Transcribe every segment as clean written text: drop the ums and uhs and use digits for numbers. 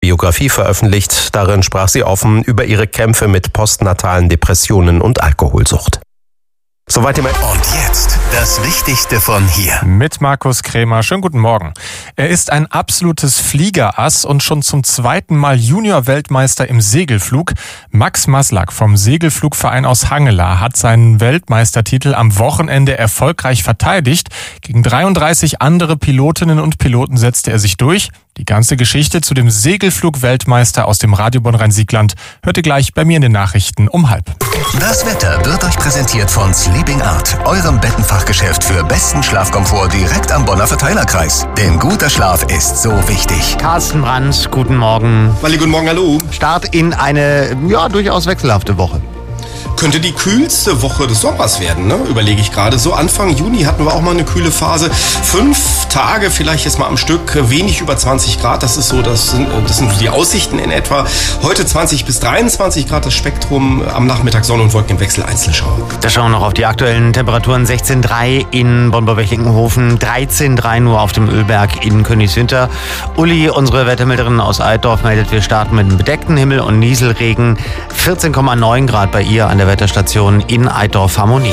Biografie veröffentlicht. Darin sprach sie offen über ihre Kämpfe mit postnatalen Depressionen und Alkoholsucht. Soweit die Und jetzt das Wichtigste von hier. Mit Markus Krämer. Schönen guten Morgen. Er ist ein absolutes Fliegerass und schon zum zweiten Mal Junior-Weltmeister im Segelflug. Max Maslak vom Segelflugverein aus Hangela hat seinen Weltmeistertitel am Wochenende erfolgreich verteidigt. Gegen 33 andere Pilotinnen und Piloten setzte er sich durch. Die ganze Geschichte zu dem Segelflug-Weltmeister aus dem Radio Bonn-Rhein-Siegland hört ihr gleich bei mir in den Nachrichten um 12:30. Das Wetter wird euch präsentiert von Sleeping Art, eurem Bettenfachgeschäft für besten Schlafkomfort direkt am Bonner Verteilerkreis. Denn guter Schlaf ist so wichtig. Carsten Brandt, guten Morgen. Walli, guten Morgen, hallo. Start in eine, durchaus wechselhafte Woche. Könnte die kühlste Woche des Sommers werden, ne? Überlege ich gerade. So Anfang Juni hatten wir auch mal eine kühle Phase. 5 Tage vielleicht jetzt mal am Stück, wenig über 20 Grad. Das sind so die Aussichten in etwa. Heute 20 bis 23 Grad das Spektrum. Am Nachmittag Sonne und Wolken im Wechsel, Einzelschauer. Da schauen wir noch auf die aktuellen Temperaturen. 16,3 in Bonn-Borbeck-Linkenhofen, 13,3 nur auf dem Ölberg in Königswinter. Uli, unsere Wettermelderin aus Altdorf, meldet, wir starten mit einem bedeckten Himmel und Nieselregen. 14,9 Grad bei ihr an der Wetterstation in Altdorf-Harmonie.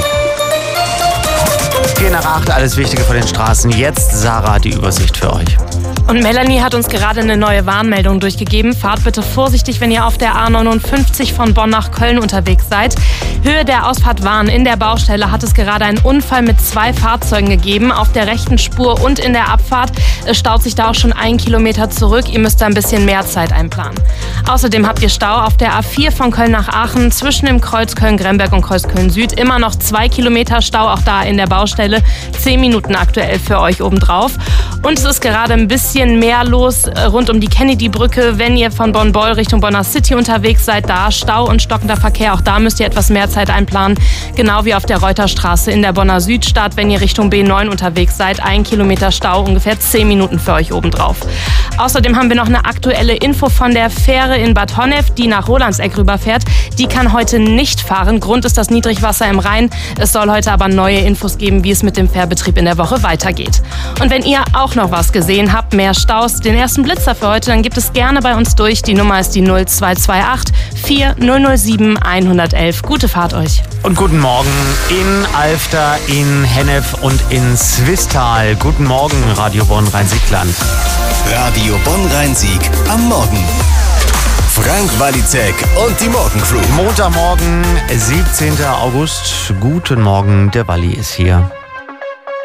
4:08, alles Wichtige von den Straßen. Jetzt Sarah, die Übersicht für euch. Und Melanie hat uns gerade eine neue Warnmeldung durchgegeben. Fahrt bitte vorsichtig, wenn ihr auf der A59 von Bonn nach Köln unterwegs seid. Höhe der Ausfahrt Wahn. In der Baustelle hat es gerade einen Unfall mit 2 Fahrzeugen gegeben. Auf der rechten Spur und in der Abfahrt. Es staut sich da auch schon 1 Kilometer zurück. Ihr müsst da ein bisschen mehr Zeit einplanen. Außerdem habt ihr Stau auf der A4 von Köln nach Aachen zwischen dem Kreuz Köln-Gremberg und Kreuz Köln-Süd. Immer noch 2 Kilometer Stau, auch da in der Baustelle. 10 Minuten aktuell für euch obendrauf. Und es ist gerade ein bisschen mehr los rund um die Kennedy-Brücke. Wenn ihr von Bonn-Boll Richtung Bonner City unterwegs seid, da Stau und stockender Verkehr. Auch da müsst ihr etwas mehr Zeit einplanen. Genau wie auf der Reuterstraße in der Bonner Südstadt. Wenn ihr Richtung B9 unterwegs seid, 1 Kilometer Stau, ungefähr 10 Minuten für euch obendrauf. Außerdem haben wir noch eine aktuelle Info von der Fähre in Bad Honnef, die nach Rolandseck rüberfährt. Die kann heute nicht fahren. Grund ist das Niedrigwasser im Rhein. Es soll heute aber neue Infos geben, wie es mit dem Fährbetrieb in der Woche weitergeht. Und wenn ihr auch noch was gesehen habt, mehr Staus, den ersten Blitzer für heute, dann gibt es gerne bei uns durch. Die Nummer ist die 0228 4007 111. Gute Fahrt euch. Und guten Morgen in Alfter, in Hennef und in Swisttal. Guten Morgen, Radio Bonn-Rhein-Siegland. Radio Bonn-Rhein-Sieg am Morgen. Frank Walizek und die Morgencrew. Montagmorgen, 17. August. Guten Morgen, der Walli ist hier.